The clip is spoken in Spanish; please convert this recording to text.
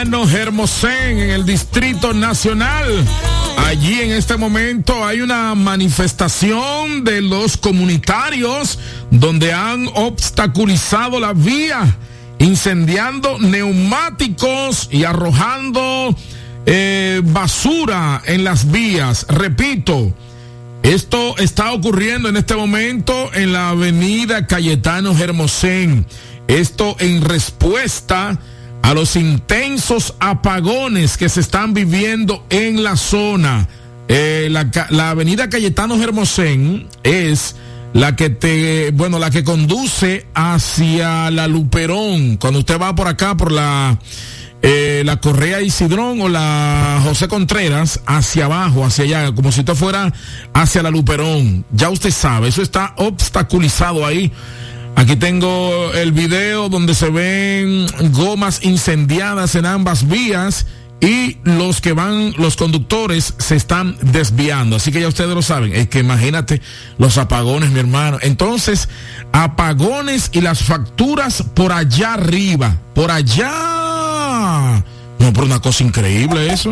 Cayetano Hermosén, en el Distrito Nacional. Allí en este momento hay una manifestación de los comunitarios donde han obstaculizado la vía, incendiando neumáticos y arrojando basura en las vías. Repito, esto está ocurriendo en este momento en la avenida Cayetano Hermosén. Esto en respuesta a los intensos apagones que se están viviendo en la zona. La avenida Cayetano Hermosén es la que conduce hacia la Luperón. Cuando usted va por acá, por la Correa Isidrón o la José Contreras, hacia abajo, hacia allá, como si usted fuera hacia la Luperón. Ya usted sabe, eso está obstaculizado ahí. Aquí tengo el video donde se ven gomas incendiadas en ambas vías y los conductores se están desviando. Así que ya ustedes lo saben. Es que imagínate los apagones, mi hermano. Entonces, apagones y las facturas por allá arriba. Por allá. No, pero una cosa increíble eso.